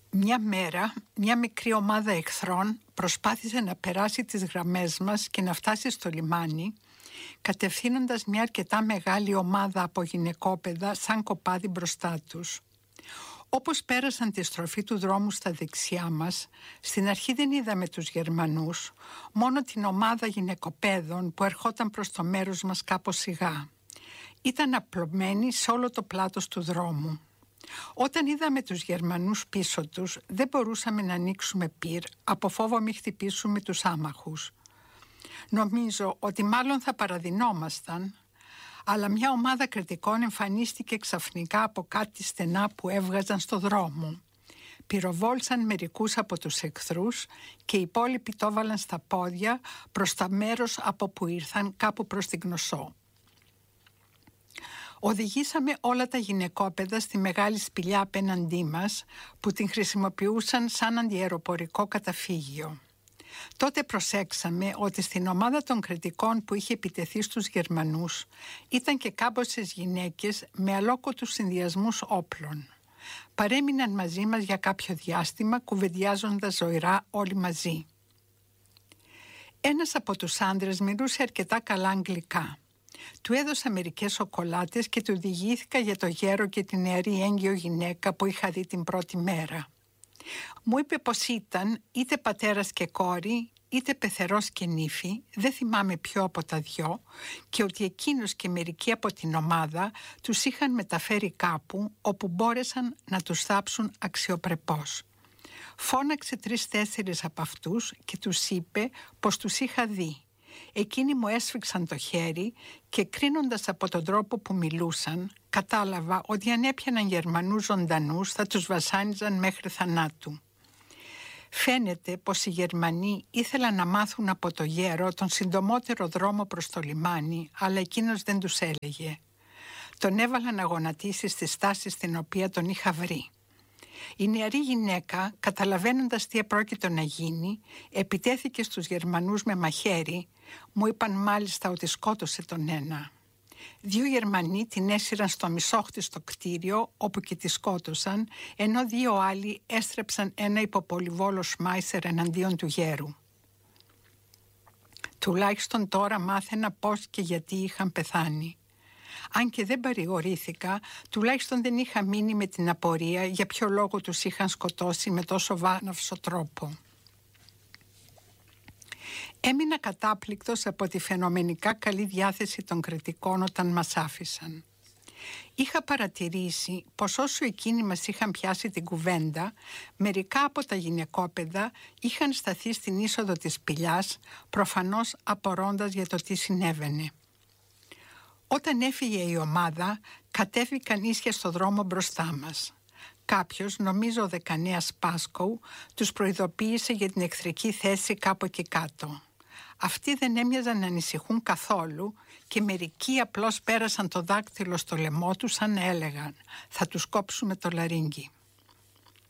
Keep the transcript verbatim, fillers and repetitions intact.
Μια μέρα, μια μικρή ομάδα εχθρών προσπάθησε να περάσει τις γραμμές μας και να φτάσει στο λιμάνι, κατευθύνοντας μια αρκετά μεγάλη ομάδα από γυναικόπαιδα σαν κοπάδι μπροστά τους. Όπως πέρασαν τη στροφή του δρόμου στα δεξιά μας, στην αρχή δεν είδαμε τους Γερμανούς, μόνο την ομάδα γυναικοπαίδων που ερχόταν προς το μέρος μας κάπως σιγά. Ήταν απλωμένοι σε όλο το πλάτος του δρόμου. Όταν είδαμε τους Γερμανούς πίσω τους, δεν μπορούσαμε να ανοίξουμε πυρ από φόβο μη χτυπήσουμε τους άμαχους. Νομίζω ότι μάλλον θα παραδεινόμασταν, αλλά μια ομάδα κριτικών εμφανίστηκε ξαφνικά από κάτι στενά που έβγαζαν στο δρόμο. Πυροβόλησαν μερικούς από τους εχθρούς και οι υπόλοιποι το έβαλαν στα πόδια προς τα μέρος από που ήρθαν, κάπου προς την Κνωσό. Οδηγήσαμε όλα τα γυναικόπαιδα στη μεγάλη σπηλιά απέναντί μας που την χρησιμοποιούσαν σαν αντιαεροπορικό καταφύγιο. Τότε προσέξαμε ότι στην ομάδα των κριτικών που είχε επιτεθεί στους Γερμανούς ήταν και κάμποσες γυναίκες με αλόκοτους συνδυασμούς όπλων. Παρέμειναν μαζί μας για κάποιο διάστημα κουβεντιάζοντας ζωηρά όλοι μαζί. Ένας από τους άντρες μιλούσε αρκετά καλά αγγλικά. Του έδωσα μερικές σοκολάτες και του διηγήθηκα για το γέρο και την νεαρή έγκυο γυναίκα που είχα δει την πρώτη μέρα. Μου είπε πως ήταν είτε πατέρας και κόρη, είτε πεθερός και νύφη, δεν θυμάμαι ποιο από τα δυο, και ότι εκείνος και μερικοί από την ομάδα τους είχαν μεταφέρει κάπου όπου μπόρεσαν να τους θάψουν αξιοπρεπώς. Φώναξε τρεις-τέσσερις από αυτούς και τους είπε πως τους είχα δει. Εκείνοι μου έσφιξαν το χέρι και κρίνοντας από τον τρόπο που μιλούσαν, κατάλαβα ότι αν έπιαναν Γερμανούς ζωντανούς θα τους βασάνιζαν μέχρι θανάτου. Φαίνεται πως οι Γερμανοί ήθελαν να μάθουν από το γέρο τον συντομότερο δρόμο προς το λιμάνι, αλλά εκείνος δεν τους έλεγε. Τον έβαλαν να γονατίσει στη στάση στην οποία τον είχα βρει. Η νεαρή γυναίκα, καταλαβαίνοντας τι επρόκειτο να γίνει, επιτέθηκε στους Γερμανούς με μαχαίρι. Μου είπαν μάλιστα ότι σκότωσε τον ένα. Δύο Γερμανοί την έσυραν στο μισόχτιστο κτίριο όπου και τη σκότωσαν, ενώ δύο άλλοι έστρεψαν ένα υποπολιβόλο Σμάισερ εναντίον του γέρου. Τουλάχιστον τώρα μάθαινα πώς και γιατί είχαν πεθάνει. Αν και δεν παρηγορήθηκα, τουλάχιστον δεν είχα μείνει με την απορία για ποιο λόγο τους είχαν σκοτώσει με τόσο βάναυσο τρόπο. Έμεινα κατάπληκτος από τη φαινομενικά καλή διάθεση των κριτικών όταν μας άφησαν. Είχα παρατηρήσει πως όσο εκείνοι μας είχαν πιάσει την κουβέντα, μερικά από τα γυναικόπαιδα είχαν σταθεί στην είσοδο της σπηλιάς, προφανώς απορώντας για το τι συνέβαινε. Όταν έφυγε η ομάδα, κατέβηκαν ίσια στο δρόμο μπροστά μας. Κάποιος, νομίζω ο δεκανέας Πάσκοου, τους προειδοποίησε για την εχθρική θέση κάπου εκεί κάτω. Αυτοί δεν έμοιαζαν να ανησυχούν καθόλου και μερικοί απλώς πέρασαν το δάκτυλο στο λαιμό τους σαν να έλεγαν «θα τους κόψουμε το λαρύγγι».